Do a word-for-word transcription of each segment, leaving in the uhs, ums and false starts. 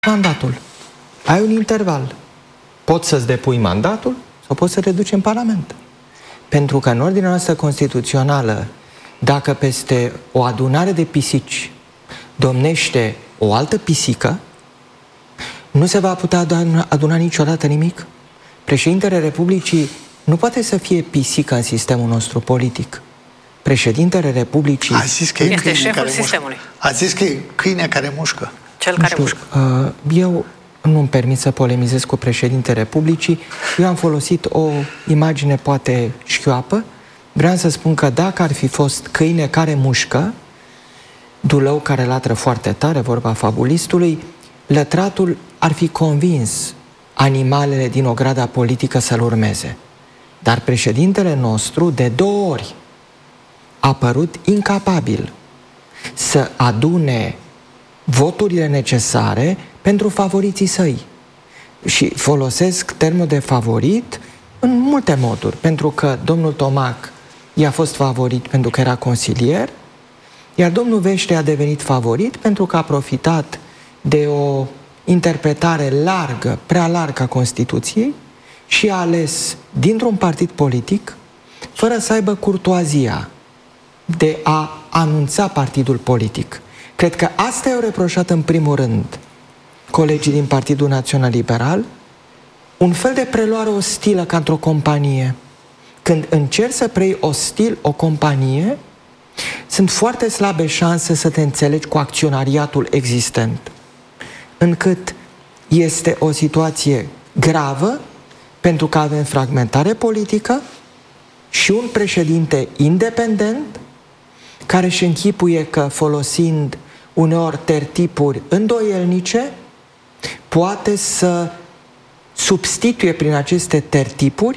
mandatul. Ai un interval. Poți să-ți depui mandatul sau poți să te duci în Parlament. Pentru că în ordinea noastră constituțională, dacă peste o adunare de pisici domnește o altă pisică, nu se va putea aduna, aduna niciodată nimic. Președintele Republicii nu poate să fie pisică în sistemul nostru politic. Președintele Republicii... A zis că e este șeful care sistemului. Mușcă. A zis că e câinea care mușcă. Cel Nu care știu, mușcă. uh, eu nu-mi permit să polemizez cu președintele Republicii. Eu am folosit o imagine poate șchioapă. Vreau să spun că dacă ar fi fost câine care mușcă, dulău care latră foarte tare, vorba fabulistului, lătratul ar fi convins animalele din ograda politică să-l urmeze. Dar președintele nostru de două ori a părut incapabil să adune voturile necesare pentru favoriții săi. Și folosesc termenul de favorit în multe moduri, pentru că domnul Tomac i-a fost favorit pentru că era consilier, iar domnul Vește a devenit favorit pentru că a profitat de o interpretare largă, prea largă a Constituției și a ales dintr-un partid politic, fără să aibă curtoazia de a anunța partidul politic. Cred că asta i-au reproșat în primul rând colegii din Partidul Național Liberal, un fel de preluare ostilă ca într-o companie. Când încerci să preiei ostil o companie, sunt foarte slabe șanse să te înțelegi cu acționariatul existent. Încât este o situație gravă, pentru că avem fragmentare politică și un președinte independent care își închipuie că, folosind uneori tertipuri îndoielnice, poate să substituie prin aceste tertipuri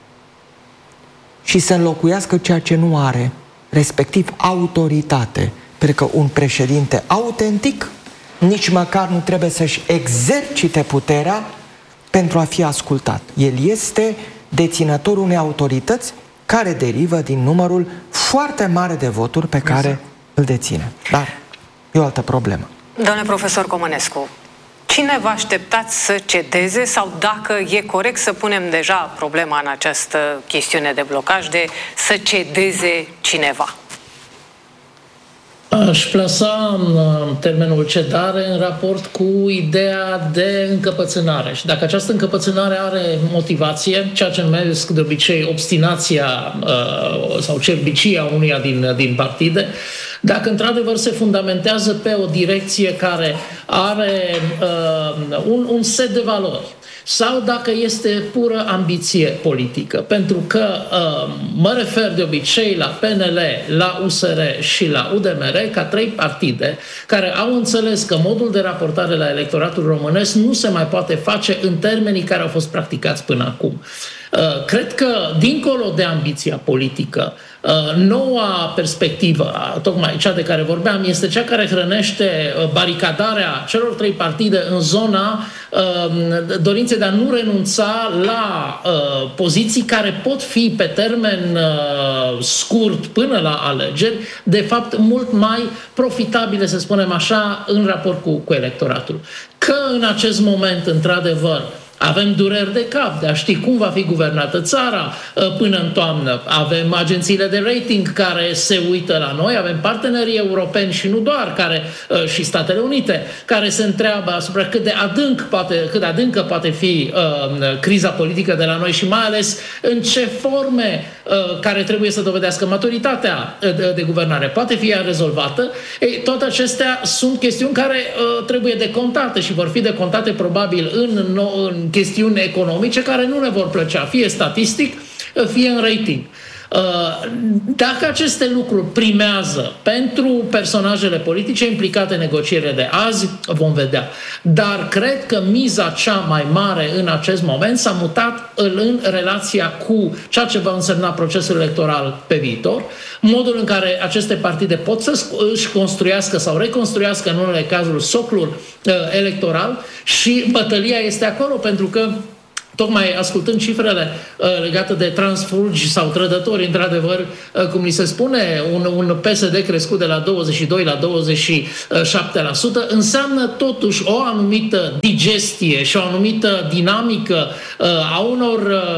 și să înlocuiască ceea ce nu are, respectiv autoritate. Pentru că un președinte autentic nici măcar nu trebuie să-și exercite puterea pentru a fi ascultat. El este deținătorul unei autorități care derivă din numărul foarte mare de voturi pe care exact. îl deține. Dar e o altă problemă. Domnule profesor Comănescu, cine vă așteptați să cedeze sau dacă e corect să punem deja problema în această chestiune de blocaj de să cedeze cineva? Aș plasa termenul cedare în raport cu ideea de încăpățânare. Și dacă această încăpățânare are motivație, ceea ce numesc de obicei obstinația sau cerbicia unuia din, din partide, dacă într-adevăr se fundamentează pe o direcție care are uh, un, un set de valori, sau dacă este pură ambiție politică. Pentru că uh, mă refer de obicei la P N L, la U S R și la U D M R ca trei partide care au înțeles că modul de raportare la electoratul românesc nu se mai poate face în termenii care au fost practicați până acum. Uh, cred că, dincolo de ambiția politică, uh, noua perspectivă, tocmai cea de care vorbeam, este cea care hrănește baricadarea celor trei partide în zona uh, dorinței de a nu renunța la uh, poziții care pot fi pe termen uh, scurt până la alegeri, de fapt mult mai profitabile, să spunem așa, în raport cu, cu electoratul. Că în acest moment, într-adevăr, avem dureri de cap de a ști cum va fi guvernată țara până în toamnă. Avem agențiile de rating care se uită la noi, avem partenerii europeni și nu doar, care, și Statele Unite, care se întreabă asupra cât de adânc poate, cât de adâncă poate fi uh, criza politică de la noi și mai ales în ce forme uh, care trebuie să dovedească maturitatea de, de guvernare poate fi ea rezolvată. Ei, toate acestea sunt chestiuni care uh, trebuie decontate și vor fi decontate probabil în, în chestiuni economice care nu ne vor plăcea, fie statistic, fie în rating. Dacă aceste lucruri primează pentru personajele politice implicate în negocierile de azi, vom vedea. Dar cred că miza cea mai mare în acest moment s-a mutat în relația cu ceea ce va însemna procesul electoral pe viitor, modul în care aceste partide pot să își construiască sau reconstruiască în unele cazuri soclul electoral și bătălia este acolo pentru că Tocmai ascultând cifrele uh, legate de transfulgi sau trădători, într-adevăr, uh, cum ni se spune, un, un P S D crescut de la douăzeci și doi la douăzeci și șapte la sută înseamnă totuși o anumită digestie și o anumită dinamică uh, a unor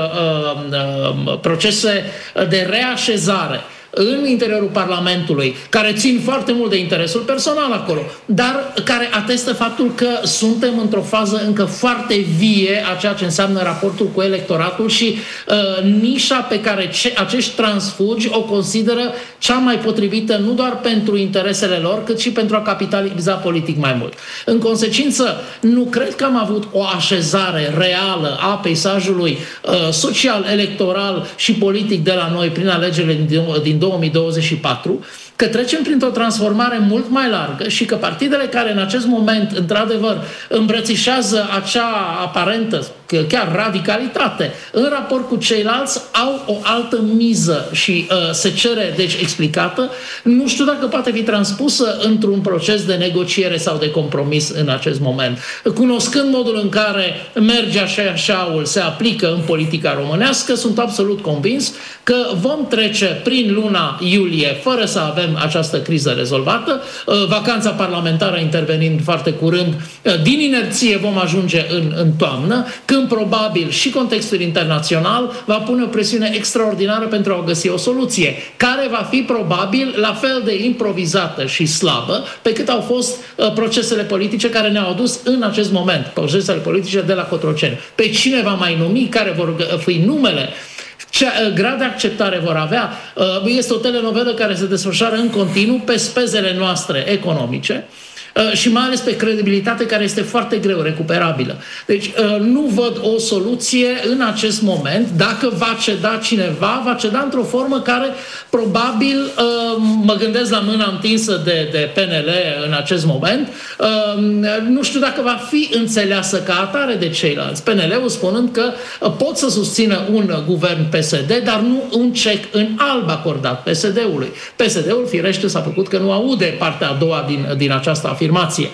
uh, uh, procese de reașezare în interiorul Parlamentului, care țin foarte mult de interesul personal acolo, dar care atestă faptul că suntem într-o fază încă foarte vie a ceea ce înseamnă raportul cu electoratul și uh, nișa pe care ce, acești transfugi o consideră cea mai potrivită nu doar pentru interesele lor, cât și pentru a capitaliza politic mai mult. În consecință, nu cred că am avut o așezare reală a peisajului uh, social, electoral și politic de la noi prin alegerile din, din două mii douăzeci și patru, că trecem printr-o transformare mult mai largă și că partidele care în acest moment, într-adevăr, îmbrățișează acea aparentă, chiar radicalitate, în raport cu ceilalți, au o altă miză și uh, se cere, deci, explicată. Nu știu dacă poate fi transpusă într-un proces de negociere sau de compromis în acest moment. Cunoscând modul în care merge așa-așaul, se aplică în politica românească, sunt absolut convins că vom trece prin luna iulie fără să avem această criză rezolvată, vacanța parlamentară intervenind foarte curând, din inerție vom ajunge în, în toamnă, când probabil și contextul internațional va pune o presiune extraordinară pentru a găsi o soluție, care va fi probabil la fel de improvizată și slabă pe cât au fost procesele politice care ne-au adus în acest moment, procesele politice de la Cotroceni. Pe cine va mai numi, care vor fi numele, ce grad de acceptare vor avea. Este o telenovelă care se desfășoară în continuu pe spezele noastre economice și mai ales pe credibilitate care este foarte greu recuperabilă. Deci nu văd o soluție în acest moment. Dacă va ceda cineva, va ceda într-o formă care probabil, mă gândesc la mâna întinsă de, de P N L în acest moment, nu știu dacă va fi înțeleasă ca atare de ceilalți. P N L-ul spunând că pot să susțină un guvern P S D, dar nu un cec în alb acordat P S D-ului. P S D-ul, firește, s-a făcut că nu aude partea a doua din, din această afirmație.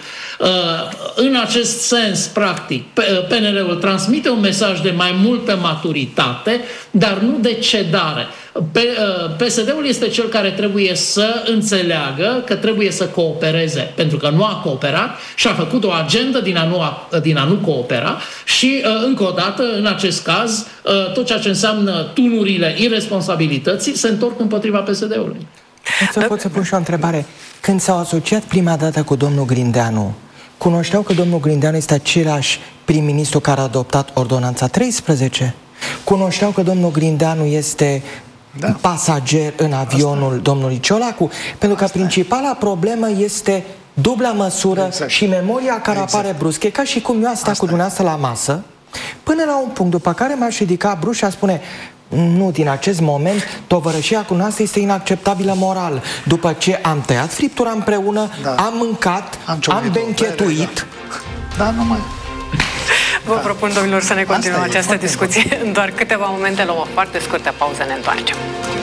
În acest sens, practic, P N L-ul transmite un mesaj de mai multă maturitate, dar nu de cedare. P S D-ul este cel care trebuie să înțeleagă că trebuie să coopereze, pentru că nu a cooperat și a făcut o agendă din a nu, a, din a nu coopera și, încă o dată, în acest caz, tot ceea ce înseamnă tunurile irresponsabilității se întorc împotriva P S D-ului. Să pot să pun și o întrebare. Când s-au asociat prima dată cu domnul Grindeanu, cunoșteau că domnul Grindeanu este același prim-ministru care a adoptat ordonanța treisprezece? Cunoșteau că domnul Grindeanu este da. pasager în avionul Asta. domnului Ciolacu? Pentru că Asta principala e. problemă este dubla măsură exact. și memoria care exact. apare brusc. E ca și cum eu am stat cu dumneavoastră la masă, până la un punct, după care m-aș ridica brusc și a spune: nu, din acest moment, tovărășia cu noastră este inacceptabilă moral. După ce am tăiat friptura împreună, da. am mâncat, am, am benchetuit. Da, da, numai. Vă da. propun, domnilor, să ne continuăm Asta această discuție bun. în doar câteva momente. Luăm o foarte scurtă pauză, ne întoarcem.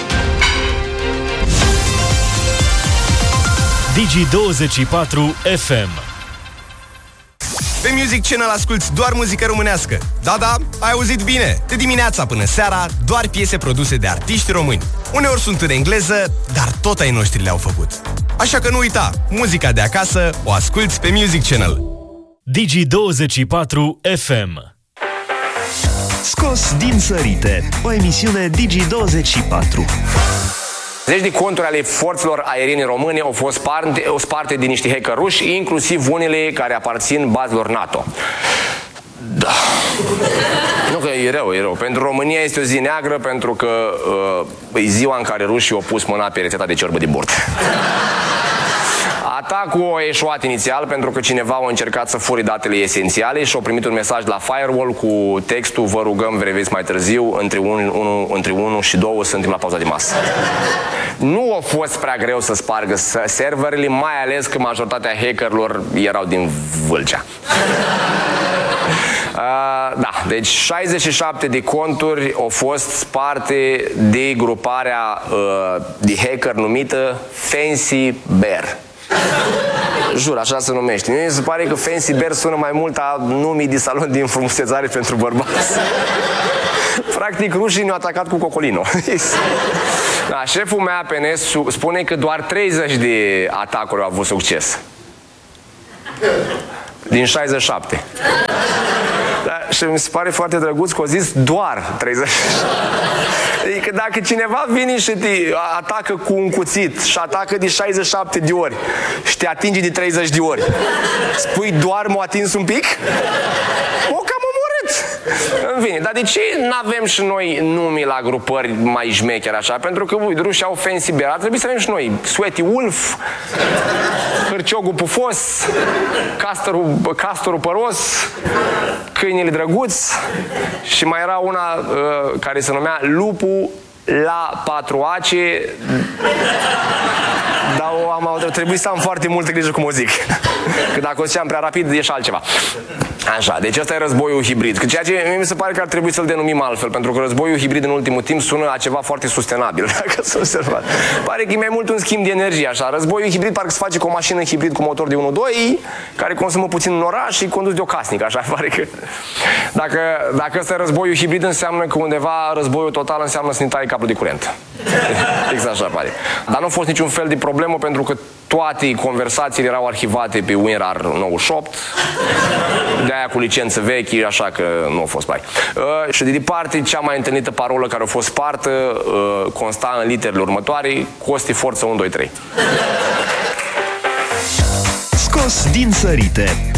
Digi douăzeci și patru F M. Pe Music Channel asculti doar muzică românească. Da, da, ai auzit bine. De dimineața până seara, doar piese produse de artiști români. Uneori sunt în engleză, dar tot ai noștri le-au făcut. Așa că nu uita, muzica de acasă o asculti pe Music Channel. Digi douăzeci și patru F M. Scos din sărite, o emisiune Digi douăzeci și patru. Zeci de conturi ale forțelor aeriene române au fost sparte, sparte de niște hacker ruși, inclusiv unele care aparțin bazelor NATO. Da. Nu că e rău, e rău. Pentru România este o zi neagră, pentru că uh, e ziua în care rușii au pus mâna pe rețeta de ciorbă de bord. Atacul a eșuat inițial pentru că cineva a încercat să fure datele esențiale și a primit un mesaj la firewall cu textul: vă rugăm, reveți mai târziu, între unu, între unu și doi suntem la pauza de masă. Nu a fost prea greu să spargă serverele, mai ales că majoritatea hackerilor erau din Vâlcea. Uh, da, deci șaizeci și șapte de conturi au fost sparte de gruparea uh, de hacker numită Fancy Bear. Jur, așa se numește. Mie mi se pare că Fancy Bear sună mai mult a numii de salon de înfrumusețare pentru bărbați. Practic, rușii ne-au atacat cu Cocolino. Da, șeful meu A P N spune că doar treizeci de atacuri au avut succes. Din șaizeci și șapte. Da, și mi se pare foarte drăguț că au zis doar treizeci. Adică dacă cineva vine și te atacă cu un cuțit și atacă de șaizeci și șapte de ori și te atinge de treizeci de ori, spui doar m-a atins un pic? O cam omorât! În fine, dar de ce n-avem și noi nume la grupări mai șmecheri așa? Pentru că, uite, rușii au Fancy Bear, ar trebui să avem și noi Sweaty Wolf, Hârciogul Pufos, Castorul, Castorul Păros, Câinele Drăguț și mai era una uh, care se numea Lupul la patru ace. Dar am trebuit să am foarte multă grijă cum o zic. Că dacă o ziceam prea rapid, ieși altceva. Așa, deci ăsta e războiul hibrid. Că ceea ce mie mi se pare că ar trebui să-l denumim altfel, pentru că războiul hibrid în ultimul timp sună a ceva foarte sustenabil, dacă s-a observat. Pare că e mai mult un schimb de energie, așa. Războiul hibrid parcă se face cu o mașină hibrid cu motor de unu doi, care consumă puțin în oraș și condus de o casnică, așa. Pare că... Dacă, dacă ăsta e războiul hibrid, înseamnă că undeva războiul total înseamnă să ne taie cablul de curent. Exact așa pare. Dar nu a fost niciun fel de problemă, pentru că toate conversațiile erau arhivate pe WinRAR nouăzeci și opt, de aia cu licență vechi, așa că nu a fost bai. Uh, și de departe, cea mai întâlnită parolă care a fost spartă uh, consta în literele următoare: Costi Forță unu doi trei. Scos din sărite.